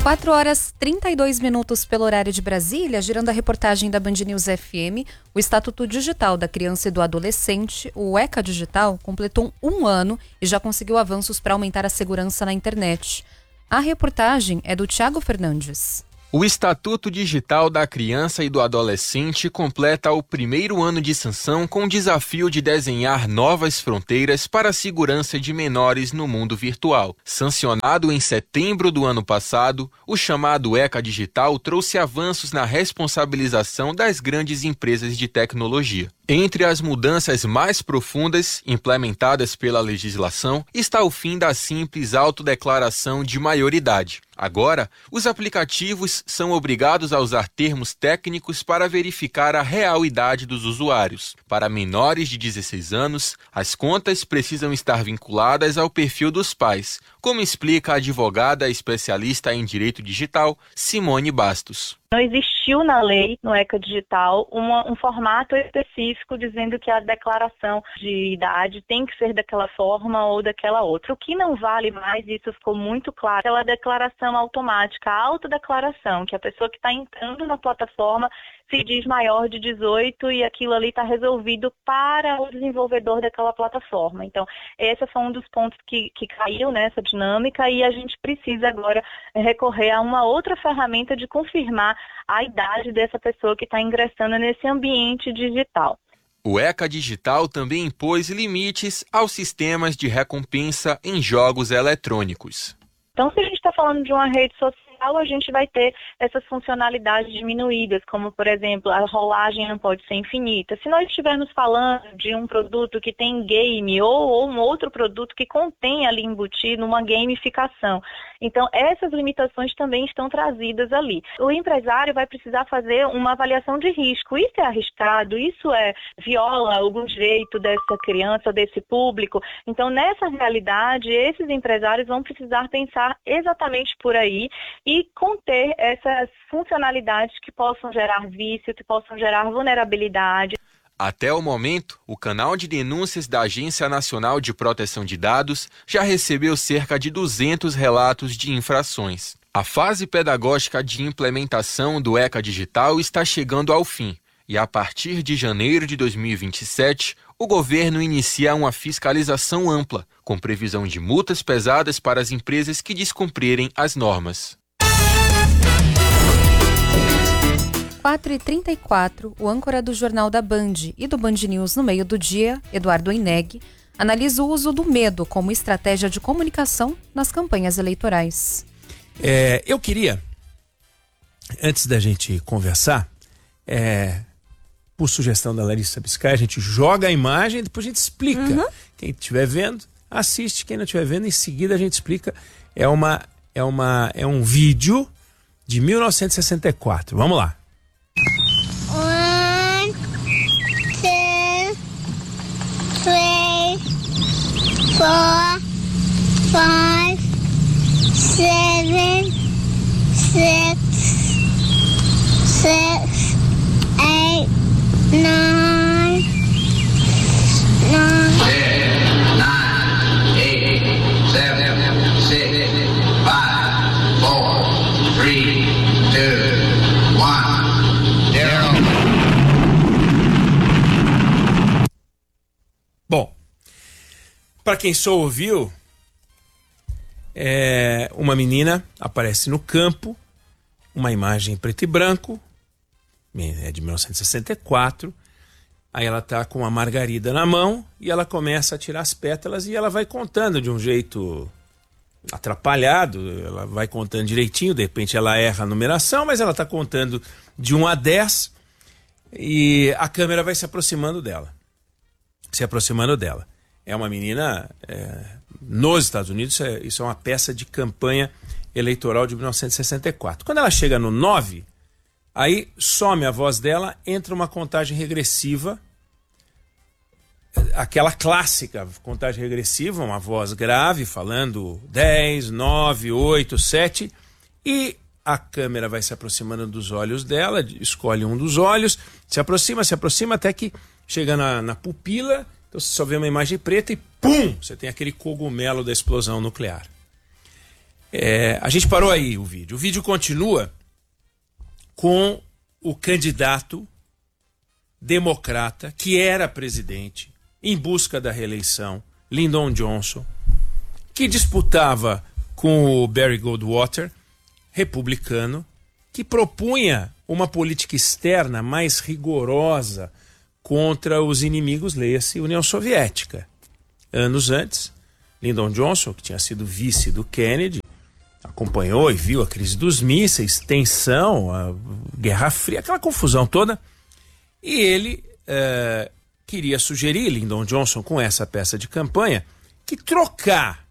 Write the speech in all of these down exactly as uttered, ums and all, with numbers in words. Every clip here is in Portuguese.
quatro horas e trinta e dois minutos pelo horário de Brasília, girando a reportagem da Band News F M, o Estatuto Digital da Criança e do Adolescente, o ECA Digital, completou um ano e já conseguiu avanços para aumentar a segurança na internet. A reportagem é do Thiago Fernandes. O Estatuto Digital da Criança e do Adolescente completa o primeiro ano de sanção com o desafio de desenhar novas fronteiras para a segurança de menores no mundo virtual. Sancionado em setembro do ano passado, o chamado ECA Digital trouxe avanços na responsabilização das grandes empresas de tecnologia. Entre as mudanças mais profundas implementadas pela legislação está o fim da simples autodeclaração de maioridade. Agora, os aplicativos são obrigados a usar termos técnicos para verificar a real idade dos usuários. Para menores de dezesseis anos, as contas precisam estar vinculadas ao perfil dos pais, como explica a advogada especialista em direito digital, Simone Bastos. Não existiu na lei, no ECA Digital, uma, um formato específico dizendo que a declaração de idade tem que ser daquela forma ou daquela outra. O que não vale mais, isso ficou muito claro, é aquela declaração automática, a autodeclaração, que a pessoa que está entrando na plataforma se diz maior de dezoito e aquilo ali está resolvido para o desenvolvedor daquela plataforma. Então, esse foi um dos pontos que, que caiu nessa dinâmica e a gente precisa agora recorrer a uma outra ferramenta de confirmar a idade dessa pessoa que está ingressando nesse ambiente digital. O ECA Digital também impôs limites aos sistemas de recompensa em jogos eletrônicos. Então, se a gente está falando de uma rede social, a gente vai ter essas funcionalidades diminuídas, como, por exemplo, a rolagem não pode ser infinita. Se nós estivermos falando de um produto que tem game ou, ou um outro produto que contém ali embutido uma gamificação. Então, essas limitações também estão trazidas ali. O empresário vai precisar fazer uma avaliação de risco. Isso é arriscado, isso é viola algum direito dessa criança, desse público. Então, nessa realidade, esses empresários vão precisar pensar exatamente por aí e conter essas funcionalidades que possam gerar vício, que possam gerar vulnerabilidade. Até o momento, o canal de denúncias da Agência Nacional de Proteção de Dados já recebeu cerca de duzentos relatos de infrações. A fase pedagógica de implementação do ECA Digital está chegando ao fim e, a partir de janeiro de dois mil e vinte e sete, o governo inicia uma fiscalização ampla, com previsão de multas pesadas para as empresas que descumprirem as normas. quatro e trinta e quatro, o âncora do Jornal da Band e do Band News no meio do dia, Eduardo Oineg, analisa o uso do medo como estratégia de comunicação nas campanhas eleitorais. É, eu queria, antes da gente conversar, é, por sugestão da Larissa Biscay, a gente joga a imagem e depois a gente explica. Uhum. Quem estiver vendo, assiste. Quem não estiver vendo, em seguida a gente explica. É, uma, é, uma, é um vídeo de mil novecentos e sessenta e quatro. Vamos lá. One, two, three, four, five, seven, six, six, eight, nine, nine. Ten, nine, eight, seven, six, five, four, three, two, one, zero. Bom, para quem só ouviu, é, uma menina aparece no campo, uma imagem em preto e branco, é de mil novecentos e sessenta e quatro, aí ela tá com uma margarida na mão e ela começa a tirar as pétalas e ela vai contando de um jeito atrapalhado, ela vai contando direitinho, de repente ela erra a numeração, mas ela tá contando de um a dez e a câmera vai se aproximando dela, se aproximando dela. É uma menina, é, nos Estados Unidos, isso é, isso é uma peça de campanha eleitoral de mil novecentos e sessenta e quatro. Quando ela chega no nove, aí some a voz dela, entra uma contagem regressiva, aquela clássica contagem regressiva, uma voz grave falando dez, nove, oito, sete, e a câmera vai se aproximando dos olhos dela, escolhe um dos olhos, se aproxima, se aproxima até que chega na, na pupila, então você só vê uma imagem preta e pum, você tem aquele cogumelo da explosão nuclear. É, a gente parou aí o vídeo. O vídeo continua com o candidato democrata que era presidente em busca da reeleição, Lyndon Johnson, que disputava com o Barry Goldwater, republicano, que propunha uma política externa mais rigorosa contra os inimigos, leia-se, União Soviética. Anos antes, Lyndon Johnson, que tinha sido vice do Kennedy, acompanhou e viu a crise dos mísseis, tensão, a Guerra Fria, aquela confusão toda, e ele eh, queria sugerir, Lyndon Johnson, com essa peça de campanha, que trocar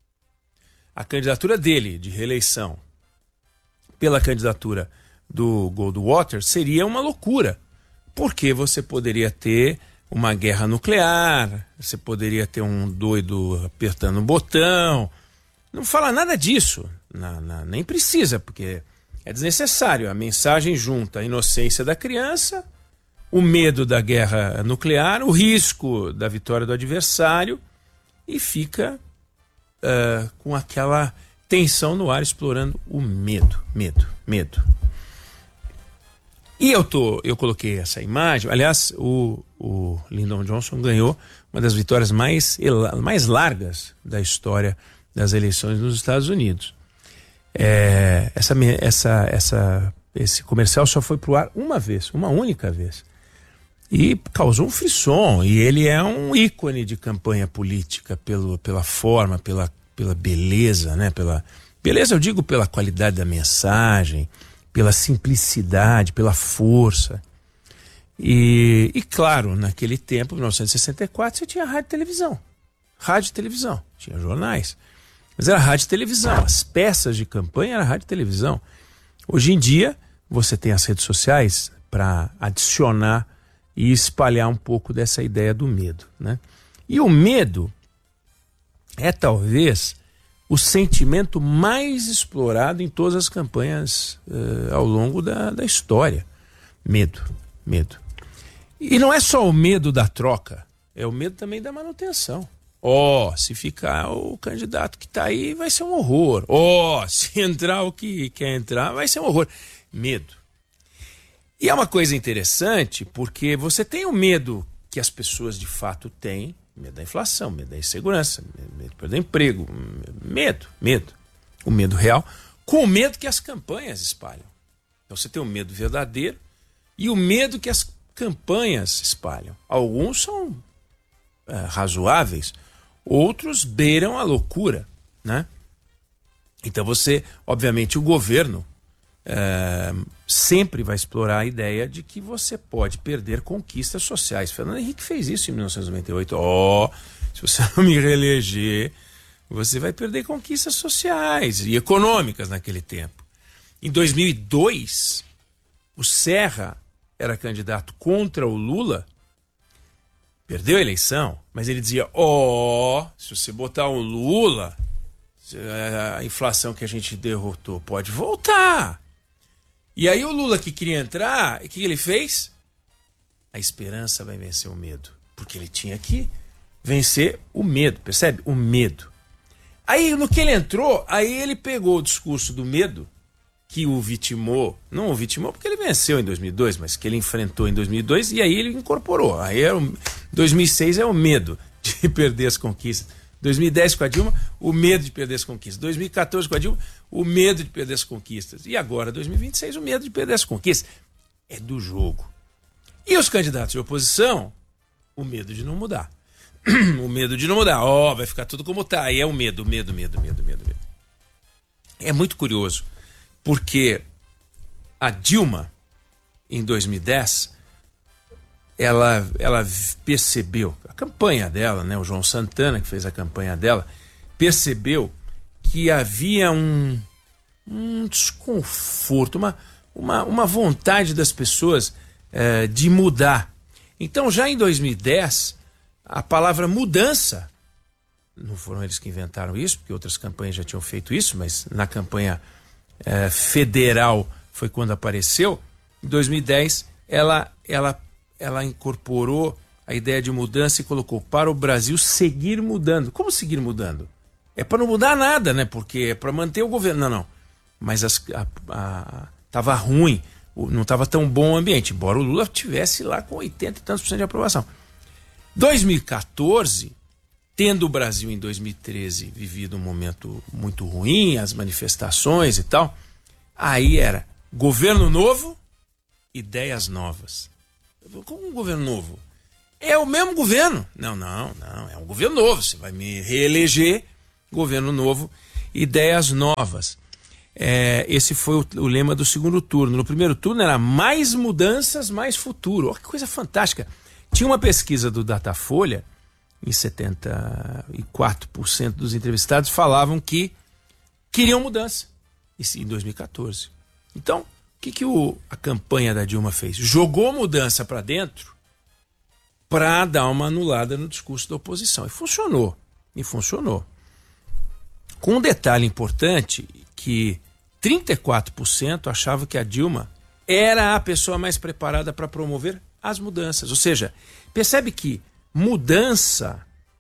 a candidatura dele de reeleição pela candidatura do Goldwater seria uma loucura, porque você poderia ter uma guerra nuclear, você poderia ter um doido apertando um botão. Não fala nada disso, na, na, nem precisa, porque é desnecessário. A mensagem junta a inocência da criança, o medo da guerra nuclear, o risco da vitória do adversário, e fica uh, com aquela tensão no ar, explorando o medo, medo, medo. E eu, tô, eu coloquei essa imagem, aliás, o, o Lyndon Johnson ganhou uma das vitórias mais, mais largas da história das eleições nos Estados Unidos. É, essa, essa, essa, esse comercial só foi pro ar uma vez, uma única vez. E causou um frisson, e ele é um ícone de campanha política pelo, pela forma, pela, pela beleza, né? Pela beleza, eu digo pela qualidade da mensagem, pela simplicidade, pela força. E, e claro, naquele tempo, em mil novecentos e sessenta e quatro, você tinha rádio e televisão. Rádio e televisão, tinha jornais. Mas era rádio e televisão, as peças de campanha era rádio e televisão. Hoje em dia, você tem as redes sociais para adicionar e espalhar um pouco dessa ideia do medo, né? E o medo é talvez o sentimento mais explorado em todas as campanhas uh, ao longo da, da história. Medo, medo. E não é só o medo da troca, é o medo também da manutenção. Ó, oh, se ficar o candidato que está aí, vai ser um horror. Ó, oh, se entrar o que quer entrar, vai ser um horror. Medo. E é uma coisa interessante, porque você tem o medo que as pessoas de fato têm, medo da inflação, medo da insegurança, medo de perder emprego, medo, medo. O medo real, com o medo que as campanhas espalham. Então você tem o medo verdadeiro e o medo que as campanhas espalham. Alguns são é, razoáveis, outros beiram a loucura, né? Então você, obviamente, o governo é, sempre vai explorar a ideia de que você pode perder conquistas sociais. Fernando Henrique fez isso em mil novecentos e noventa e oito. Ó, oh, se você não me reeleger, você vai perder conquistas sociais e econômicas naquele tempo. Em dois mil e dois, o Serra era candidato contra o Lula, perdeu a eleição, mas ele dizia, ó, oh, se você botar o Lula, a inflação que a gente derrotou pode voltar. E aí o Lula que queria entrar, o que ele fez? A esperança vai vencer o medo. Porque ele tinha que vencer o medo, percebe? O medo. Aí no que ele entrou, aí ele pegou o discurso do medo, que o vitimou, não o vitimou porque ele venceu em dois mil e dois, mas que ele enfrentou em dois mil e dois, e aí ele incorporou. Aí era o, dois mil e seis é o medo de perder as conquistas. dois mil e dez com a Dilma, o medo de perder as conquistas. dois mil e quatorze com a Dilma, o medo de perder as conquistas. E agora, dois mil e vinte e seis, o medo de perder as conquistas. É do jogo. E os candidatos de oposição, o medo de não mudar. O medo de não mudar. Ó, oh, vai ficar tudo como tá. Aí é o medo, medo, medo, medo, medo, medo. É muito curioso, porque a Dilma, em dois mil e dez, ela, ela percebeu, a campanha dela, né, o João Santana, que fez a campanha dela, percebeu que havia um, um desconforto, uma, uma, uma vontade das pessoas eh, de mudar. Então, já em dois mil e dez, a palavra mudança, não foram eles que inventaram isso, porque outras campanhas já tinham feito isso, mas na campanha eh, federal foi quando apareceu. Em dois mil e dez, ela, ela, ela incorporou a ideia de mudança e colocou para o Brasil seguir mudando. Como seguir mudando? é para não mudar nada, né? Porque é para manter o governo. Não, não. Mas as, a, a, tava ruim, não estava tão bom o ambiente, embora o Lula tivesse lá com oitenta e tantos por cento de aprovação. dois mil e quatorze, tendo o Brasil em dois mil e treze vivido um momento muito ruim, as manifestações e tal, aí era governo novo, ideias novas. Como um governo novo? É o mesmo governo. Não, não, não, é um governo novo, você vai me reeleger, governo novo, ideias novas. É, esse foi o, o lema do segundo turno. No primeiro turno era mais mudanças, mais futuro. Olha que coisa fantástica. Tinha uma pesquisa do Datafolha, em setenta e quatro por cento dos entrevistados falavam que queriam mudança, isso em dois mil e quatorze. Então, o que, que o, a campanha da Dilma fez? Jogou mudança para dentro para dar uma anulada no discurso da oposição. E funcionou. E funcionou. Com um detalhe importante, que trinta e quatro por cento achavam que a Dilma era a pessoa mais preparada para promover as mudanças. Ou seja, percebe que mudança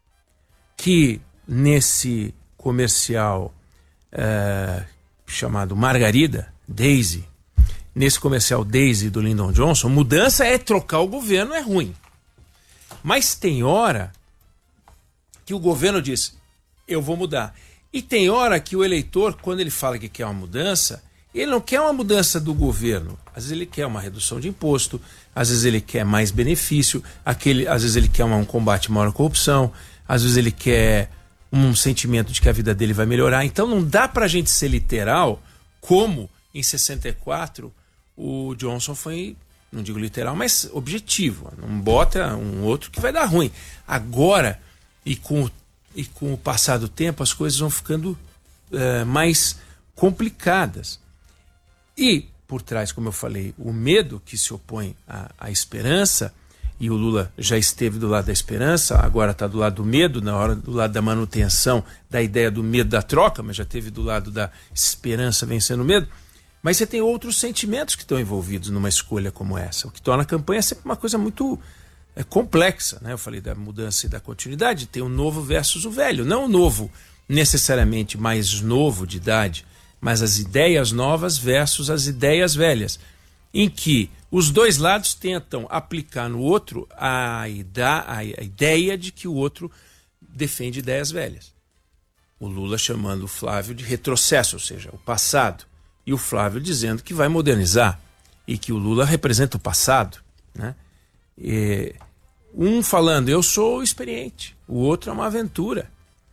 que nesse comercial é, chamado Margarida, Daisy, nesse comercial Daisy do Lyndon Johnson, mudança é trocar o governo, é ruim. Mas tem hora que o governo diz, eu vou mudar. E tem hora que o eleitor, quando ele fala que quer uma mudança, ele não quer uma mudança do governo. Às vezes ele quer uma redução de imposto, às vezes ele quer mais benefício, aquele, às vezes ele quer uma, um combate maior à corrupção, às vezes ele quer um sentimento de que a vida dele vai melhorar. Então não dá pra gente ser literal, como em sessenta e quatro o Johnson foi, não digo literal, mas objetivo. Não bota um outro que vai dar ruim. Agora, e com, e com o passar do tempo, as coisas vão ficando uh, mais complicadas. E, por trás, como eu falei, o medo que se opõe à, à esperança, e o Lula já esteve do lado da esperança, agora está do lado do medo, na hora do lado da manutenção da ideia do medo da troca, mas já esteve do lado da esperança vencendo o medo. Mas você tem outros sentimentos que estão envolvidos numa escolha como essa, o que torna a campanha sempre uma coisa muito é, complexa, né? Eu falei da mudança e da continuidade, tem o novo versus o velho, não o novo necessariamente mais novo de idade, mas as ideias novas versus as ideias velhas, em que os dois lados tentam aplicar no outro a, ida, a ideia de que o outro defende ideias velhas. O Lula chamando o Flávio de retrocesso, ou seja, o passado, e o Flávio dizendo que vai modernizar, e que o Lula representa o passado, né? E um falando, eu sou experiente, o outro é uma aventura.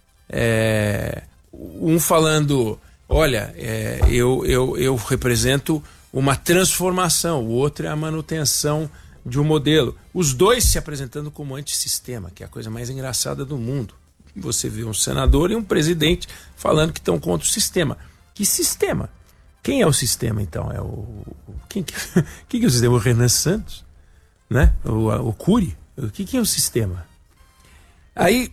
É, um falando... Olha, é, eu, eu, eu represento uma transformação, o outro é a manutenção de um modelo. Os dois se apresentando como antissistema, que é a coisa mais engraçada do mundo. Você vê um senador e um presidente falando que estão contra o sistema. Que sistema? Quem é o sistema, então? É o, quem, quem que é o sistema? O Renan Santos? Né? O, o Cury? O que, que é o sistema? Aí...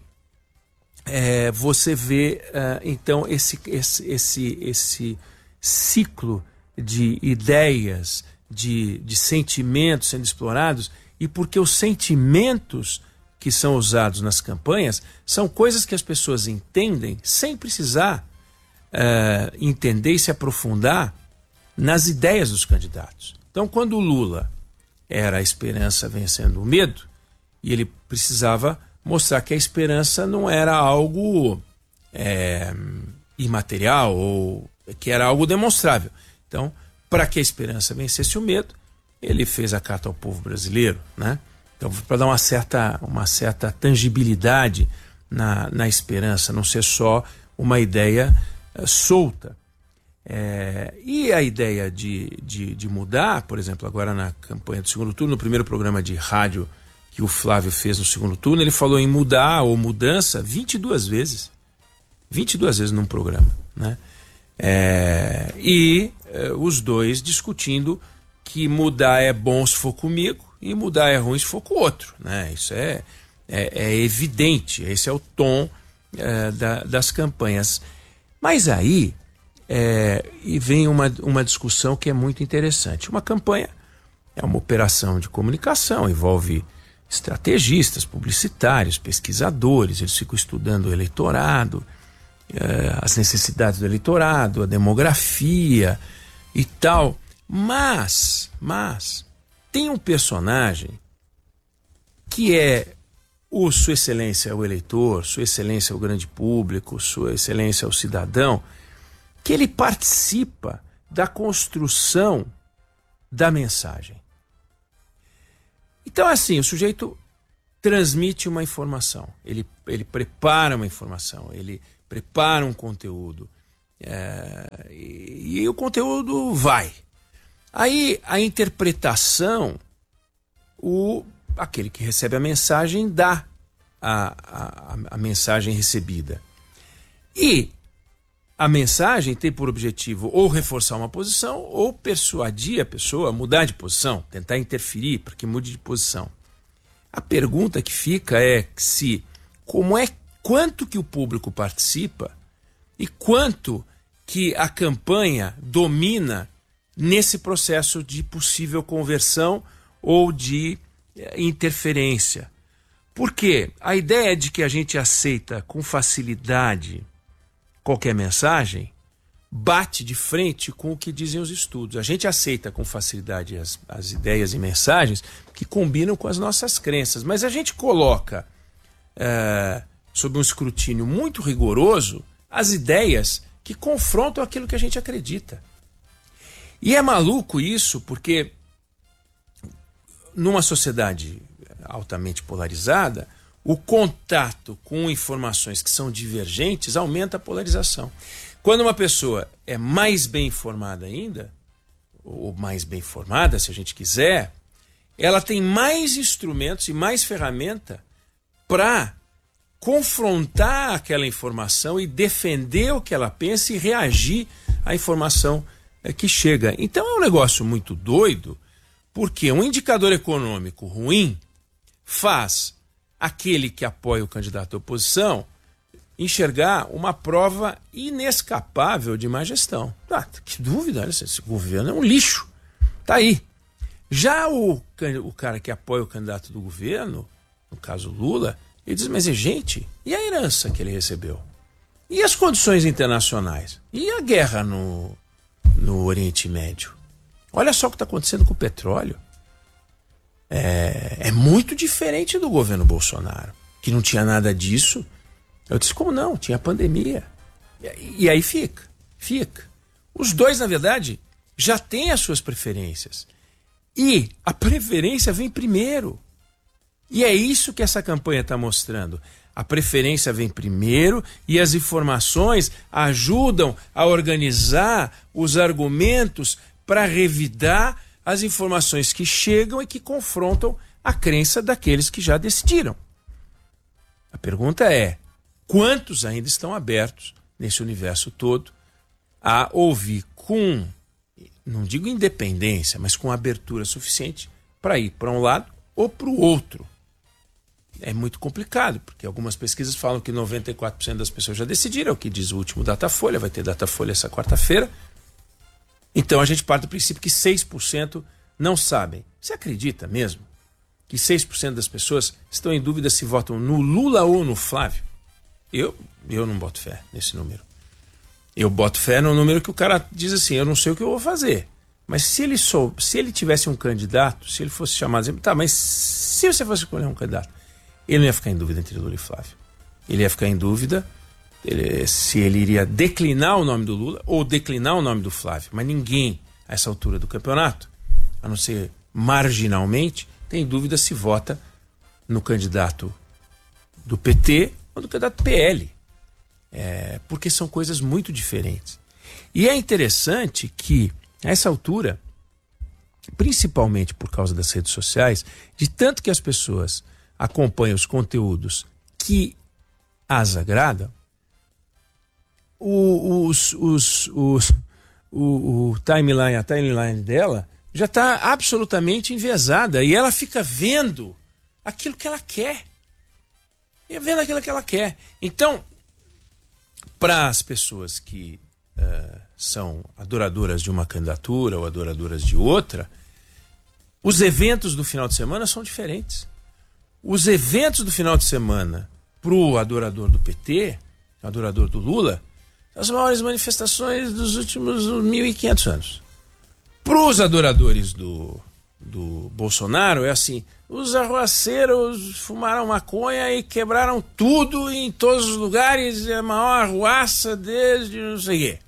É, você vê, uh, então, esse, esse, esse, esse ciclo de ideias, de, de sentimentos sendo explorados, e porque os sentimentos que são usados nas campanhas são coisas que as pessoas entendem sem precisar uh, entender e se aprofundar nas ideias dos candidatos. Então, quando o Lula era a esperança vencendo o medo, e ele precisava mostrar que a esperança não era algo é, imaterial, ou que era algo demonstrável. Então, para que a esperança vencesse o medo, ele fez a Carta ao Povo Brasileiro, né? Então, para dar uma certa, uma certa tangibilidade na, na esperança, não ser só uma ideia é, solta. É, e a ideia de, de, de mudar, por exemplo, agora na campanha do segundo turno, no primeiro programa de rádio que o Flávio fez no segundo turno, ele falou em mudar ou mudança vinte e duas vezes. vinte e duas vezes num programa, né? É, e é, os dois discutindo que mudar é bom se for comigo e mudar é ruim se for com o outro, né? Isso é, é, é evidente, esse é o tom é, da, das campanhas. Mas aí é, e vem uma, uma discussão que é muito interessante. Uma campanha é uma operação de comunicação, envolve estrategistas, publicitários, pesquisadores, eles ficam estudando o eleitorado, eh, as necessidades do eleitorado, a demografia e tal. Mas, mas, tem um personagem que é o Sua Excelência o eleitor, Sua Excelência o grande público, Sua Excelência o cidadão, que ele participa da construção da mensagem. Então, assim, o sujeito transmite uma informação, ele, ele prepara uma informação, ele prepara um conteúdo, é, e, e o conteúdo vai. Aí a interpretação, o, aquele que recebe a mensagem dá a, a, a mensagem recebida. E a mensagem tem por objetivo ou reforçar uma posição ou persuadir a pessoa a mudar de posição, tentar interferir para que mude de posição. A pergunta que fica é se como é quanto que o público participa e quanto que a campanha domina nesse processo de possível conversão ou de eh, interferência. Porque a ideia de que a gente aceita com facilidade qualquer mensagem bate de frente com o que dizem os estudos. A gente aceita com facilidade as, as ideias e mensagens que combinam com as nossas crenças, mas a gente coloca é, sob um escrutínio muito rigoroso as ideias que confrontam aquilo que a gente acredita. E é maluco isso porque numa sociedade altamente polarizada, o contato com informações que são divergentes aumenta a polarização. Quando uma pessoa é mais bem informada ainda, ou mais bem formada, se a gente quiser, ela tem mais instrumentos e mais ferramenta para confrontar aquela informação e defender o que ela pensa e reagir à informação que chega. Então é um negócio muito doido, porque um indicador econômico ruim faz aquele que apoia o candidato à oposição enxergar uma prova inescapável de má gestão. Ah, que dúvida, esse, esse governo é um lixo. Tá aí. Já o, o cara que apoia o candidato do governo, no caso Lula, ele diz, mas gente, e a herança que ele recebeu? E as condições internacionais? E a guerra no, no Oriente Médio? Olha só o que está acontecendo com o petróleo. É, é muito diferente do governo Bolsonaro, que não tinha nada disso. Eu disse, como não? Tinha pandemia. E, e aí fica, fica. Os dois, na verdade, já têm as suas preferências. E a preferência vem primeiro. E é isso que essa campanha está mostrando. A preferência vem primeiro e as informações ajudam a organizar os argumentos para revidar as informações que chegam e que confrontam a crença daqueles que já decidiram. A pergunta é, quantos ainda estão abertos nesse universo todo a ouvir com, não digo independência, mas com abertura suficiente para ir para um lado ou para o outro? É muito complicado, porque algumas pesquisas falam que noventa e quatro por cento das pessoas já decidiram, é o que diz o último Datafolha, vai ter Datafolha essa quarta-feira. Então a gente parte do princípio que seis por cento não sabem. Você acredita mesmo que seis por cento das pessoas estão em dúvida se votam no Lula ou no Flávio? Eu, eu não boto fé nesse número. Eu boto fé no número que o cara diz assim, eu não sei o que eu vou fazer. Mas se ele, sou, se ele tivesse um candidato, se ele fosse chamado, dizer, tá, mas se você fosse escolher um candidato, ele não ia ficar em dúvida entre Lula e Flávio. Ele ia ficar em dúvida ele, se ele iria declinar o nome do Lula ou declinar o nome do Flávio. Mas ninguém, a essa altura do campeonato, a não ser marginalmente, tem dúvida se vota no candidato do P T ou do candidato do P L. É, porque são coisas muito diferentes. E é interessante que, a essa altura, principalmente por causa das redes sociais, de tanto que as pessoas acompanham os conteúdos que as agradam, o, os, os, os, o, o timeline, a timeline dela já está absolutamente enviesada e ela fica vendo aquilo que ela quer. E vendo aquilo que ela quer. Então, para as pessoas que uh, são adoradoras de uma candidatura ou adoradoras de outra, os eventos do final de semana são diferentes. Os eventos do final de semana para o adorador do P T adorador do Lula, as maiores manifestações dos últimos mil e quinhentos anos. Para os adoradores do, do Bolsonaro, é assim, os arruaceiros fumaram maconha e quebraram tudo em todos os lugares, é a maior arruaça desde não sei o quê.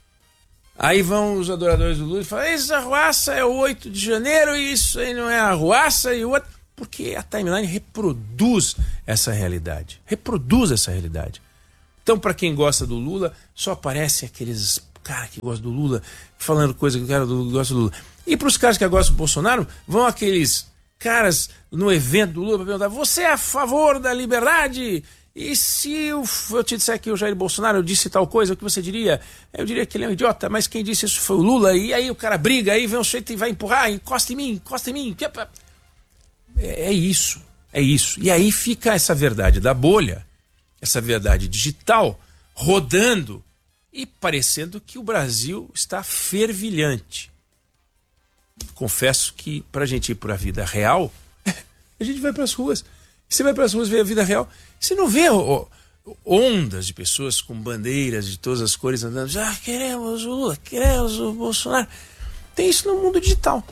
Aí vão os adoradores do Lula e falam, essa arruaça é o oito de janeiro e isso aí não é arruaça e o outro... Porque a timeline reproduz essa realidade. Reproduz essa realidade. Então, para quem gosta do Lula, só aparecem aqueles caras que gostam do Lula, falando coisa que o cara do Lula gosta do Lula. E para os caras que gostam do Bolsonaro, vão aqueles caras no evento do Lula para perguntar, você é a favor da liberdade? E se eu, eu te disser que o Jair Bolsonaro disse tal coisa, o que você diria? Eu diria que ele é um idiota, mas quem disse isso foi o Lula. E aí o cara briga, aí vem um sujeito e vai empurrar, encosta em mim, encosta em mim. É isso, é isso. E aí fica essa verdade da bolha, essa verdade digital, rodando e parecendo que o Brasil está fervilhante. Confesso que para a gente ir para a vida real, a gente vai para as ruas. Você vai para as ruas ver a vida real, você não vê oh, ondas de pessoas com bandeiras de todas as cores andando, ah, queremos o Lula, queremos o Bolsonaro. Tem isso no mundo digital.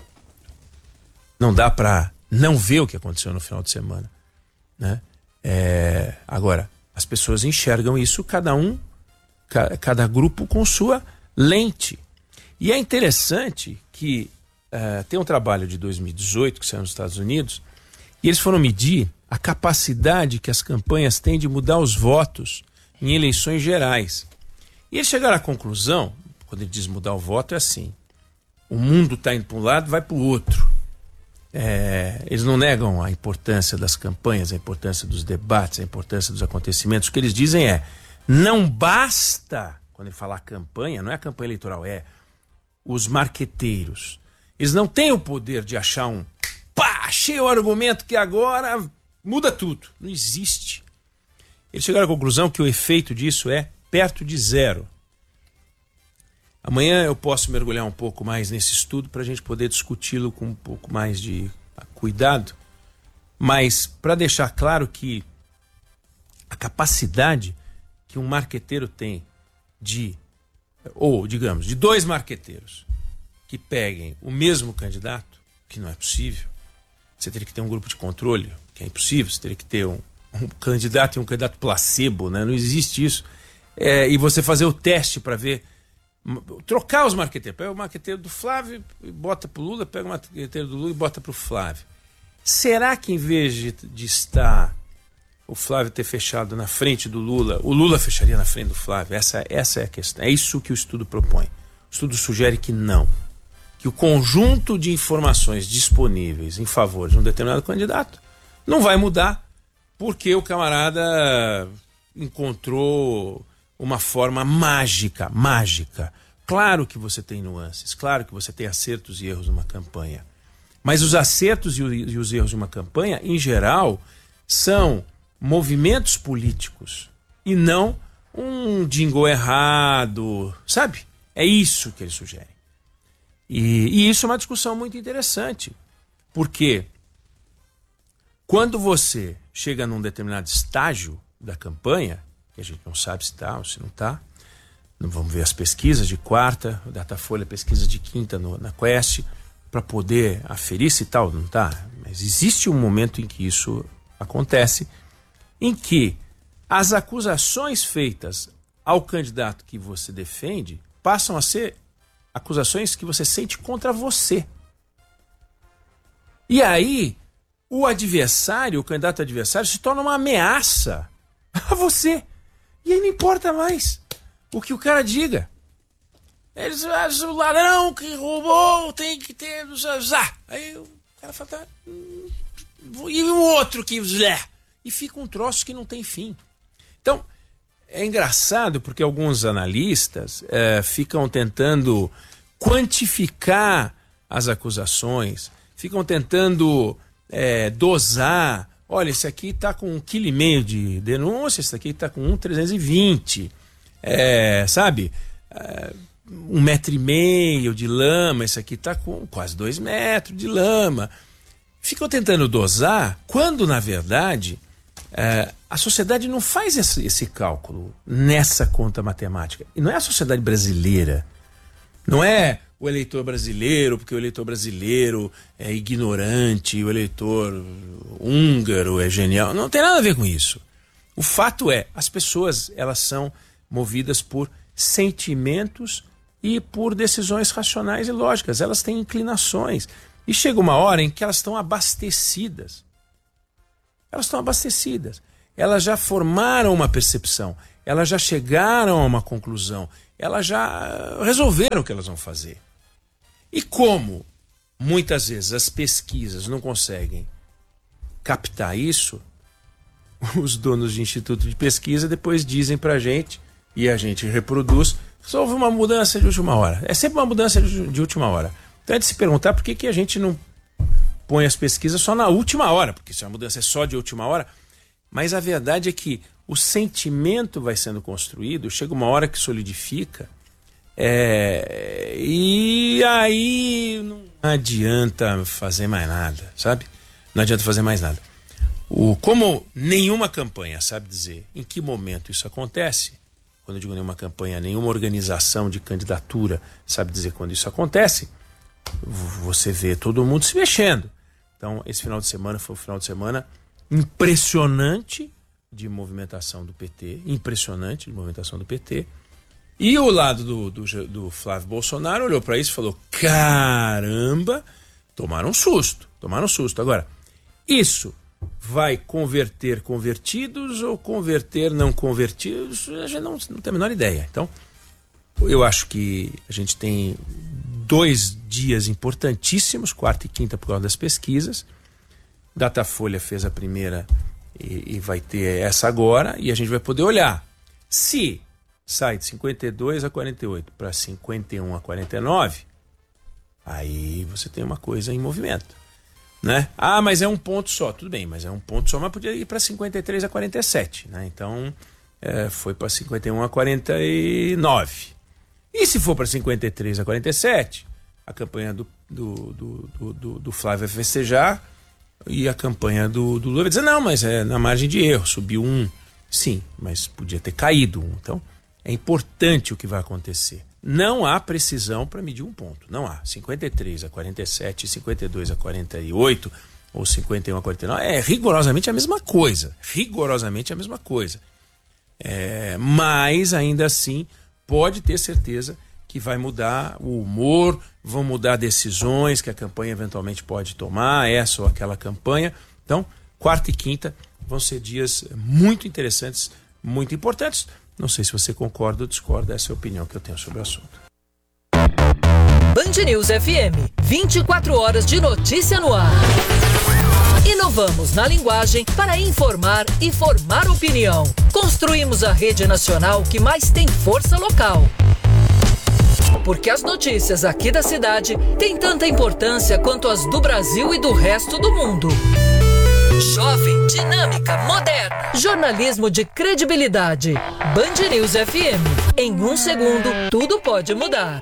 Não dá para não ver o que aconteceu no final de semana, né? É, agora, as pessoas enxergam isso, cada um, ca, cada grupo com sua lente. E é interessante que uh, tem um trabalho de dois mil e dezoito que saiu nos Estados Unidos, e eles foram medir a capacidade que as campanhas têm de mudar os votos em eleições gerais. E eles chegaram à conclusão, quando ele diz mudar o voto, é assim, o mundo está indo para um lado, vai para o outro. É, eles não negam a importância das campanhas, a importância dos debates, a importância dos acontecimentos. O que eles dizem é, não basta, quando ele falar campanha, não é a campanha eleitoral, é os marqueteiros. Eles não têm o poder de achar um, pá, achei o argumento que agora muda tudo. Não existe. Eles chegaram à conclusão que o efeito disso é perto de zero. Amanhã eu posso mergulhar um pouco mais nesse estudo para a gente poder discuti-lo com um pouco mais de cuidado, mas para deixar claro que a capacidade que um marqueteiro tem de, ou digamos, de dois marqueteiros que peguem o mesmo candidato, que não é possível, você teria que ter um grupo de controle, que é impossível, você teria que ter um, um candidato e um candidato placebo, né? Não existe isso, é, e você fazer o teste para ver, trocar os marqueteiros, pega o marqueteiro do Flávio e bota para o Lula, pega o marqueteiro do Lula e bota para o Flávio. Será que em vez de, de estar o Flávio ter fechado na frente do Lula, o Lula fecharia na frente do Flávio? Essa, essa é a questão. É isso que o estudo propõe. O estudo sugere que não. Que o conjunto de informações disponíveis em favor de um determinado candidato não vai mudar porque o camarada encontrou uma forma mágica, mágica. Claro que você tem nuances, claro que você tem acertos e erros numa campanha. Mas os acertos e, o, e os erros de uma campanha, em geral, são movimentos políticos e não um jingle errado, sabe? É isso que eles sugerem. E, e isso é uma discussão muito interessante, porque quando você chega num determinado estágio da campanha, que a gente não sabe se está ou se não está. Não vamos ver as pesquisas de quarta, o Datafolha, pesquisa de quinta no, na Quest, para poder aferir se tal, não está. Mas existe um momento em que isso acontece, em que as acusações feitas ao candidato que você defende passam a ser acusações que você sente contra você. E aí, o adversário, o candidato adversário, se torna uma ameaça a você. E aí não importa mais o que o cara diga. Eles, o ladrão que roubou tem que ter... Aí o cara fala... Tá, e o outro que... E fica um troço que não tem fim. Então, é engraçado porque alguns analistas é, ficam tentando quantificar as acusações, ficam tentando é, dosar... Olha, esse aqui está com um quilo e meio de denúncia, esse aqui está com um trezentos e vinte, é, sabe? É, um metro e meio de lama, esse aqui está com quase dois metros de lama. Ficam tentando dosar, quando na verdade É, a sociedade não faz esse, esse cálculo nessa conta matemática. E não é a sociedade brasileira. Não é o eleitor brasileiro, porque o eleitor brasileiro é ignorante, o eleitor húngaro é genial. Não tem nada a ver com isso. O fato é, as pessoas, elas são movidas por sentimentos e por decisões racionais e lógicas. Elas têm inclinações. E chega uma hora em que elas estão abastecidas. Elas estão abastecidas. Elas já formaram uma percepção. Elas já chegaram a uma conclusão. Elas já resolveram o que elas vão fazer. E como muitas vezes as pesquisas não conseguem captar isso, os donos de instituto de pesquisa depois dizem pra gente, e a gente reproduz, só houve uma mudança de última hora. É sempre uma mudança de, de última hora. Então é de se perguntar por que, que a gente não põe as pesquisas só na última hora, porque se a mudança é só de última hora. Mas a verdade é que o sentimento vai sendo construído, chega uma hora que solidifica, é, e aí não adianta fazer mais nada, sabe? Não adianta fazer mais nada. O, como nenhuma campanha sabe dizer em que momento isso acontece, quando eu digo nenhuma campanha, nenhuma organização de candidatura sabe dizer quando isso acontece, você vê todo mundo se mexendo. Então, esse final de semana foi um final de semana impressionante de movimentação do P T, impressionante de movimentação do P T. E o lado do, do, do Flávio Bolsonaro olhou para isso e falou: caramba, tomaram um susto, tomaram um susto. Agora, isso vai converter convertidos ou converter não convertidos? A gente não, não tem a menor ideia. Então, eu acho que a gente tem dois dias importantíssimos, quarta e quinta, por causa das pesquisas. Datafolha fez a primeira e, e vai ter essa agora, e a gente vai poder olhar. Se sai de cinquenta e dois a quarenta e oito para cinquenta e um a quarenta e nove, aí você tem uma coisa em movimento, né? Ah, mas é um ponto só. Tudo bem, mas é um ponto só, mas podia ir para cinquenta e três a quarenta e sete, né? Então, é, foi para cinquenta e um a quarenta e nove. E se for para cinquenta e três a quarenta e sete, a campanha do, do, do, do, do, do Flávio vai festejar, e a campanha do, do Lula vai dizer: não, mas é na margem de erro, subiu um. Sim, mas podia ter caído um. Então, é importante o que vai acontecer. Não há precisão para medir um ponto. Não há. cinquenta e três a quarenta e sete, cinquenta e dois a quarenta e oito ou cinquenta e um a quarenta e nove é rigorosamente a mesma coisa. Rigorosamente a mesma coisa. É, mas, ainda assim, pode ter certeza que vai mudar o humor, vão mudar decisões que a campanha eventualmente pode tomar, essa ou aquela campanha. Então, quarta e quinta vão ser dias muito interessantes, muito importantes. Não sei se você concorda ou discorda, essa é a opinião que eu tenho sobre o assunto. Band News F M, vinte e quatro horas de notícia no ar. Inovamos na linguagem para informar e formar opinião. Construímos a rede nacional que mais tem força local. Porque as notícias aqui da cidade têm tanta importância quanto as do Brasil e do resto do mundo. Jovem, dinâmica, moderna. Jornalismo de credibilidade. Band News F M. Em um segundo, tudo pode mudar.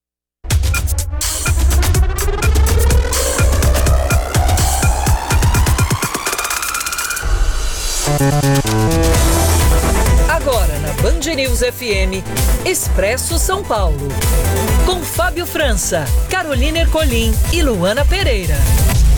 Agora na Band News F M, Expresso São Paulo. Com Fábio França, Carolina Ercolim e Luana Pereira.